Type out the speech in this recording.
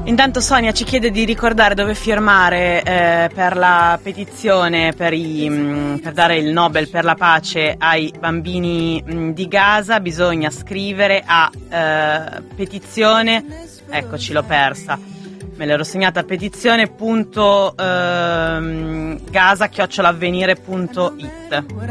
Intanto Sonia ci chiede di ricordare dove firmare per la petizione per dare il Nobel per la pace ai bambini di Gaza. Bisogna scrivere a petizione, eccoci, l'ho persa, me l'ero segnata, petizione.gaza@avvenire.it.